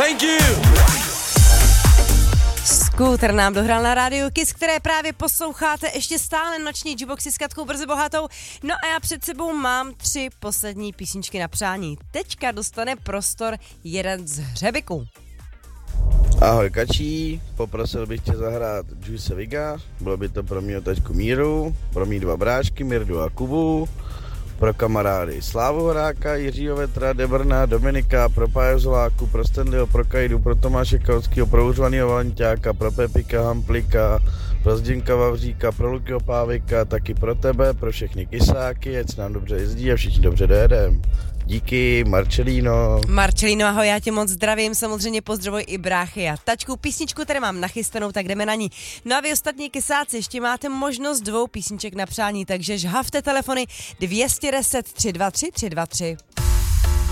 Thank you! Scooter nám dohrál na rádiu Kiss, které právě posloucháte, ještě stále noční Jukeboxy s Katkou Brzy Bohatou. No a já před sebou mám 3 poslední písničky na přání. Teďka dostane prostor jeden z hřebiků. Ahoj Kačí, poprosil bych tě zahrát Juice Viga, bylo by to pro mýho taťku Míru, pro mý 2 brášky Mirdu a Kubu, pro kamarády Slávu Horáka, Jiřího Vetra, Debrna, Dominika, pro Páju Zoláku, pro Stanleyho, pro Kajdu, pro Tomáše Kauskýho, pro Užvanýho Valenťáka, pro Pepika Hamplíka, pro Zděnka Vavříka, pro Lukyho Pávika, taky pro tebe, pro všechny kysáky, ať se nám dobře jezdí a všichni dobře dojedem. Díky, Marcelino. Marcelino, ahoj, já tě moc zdravím, samozřejmě pozdravuj i bráchy a tačku. Písničku tady mám nachystanou, tak jdeme na ní. No a vy ostatní kysáci, ještě máte možnost 2 písniček na přání, takže žhavte telefony 210 323 323.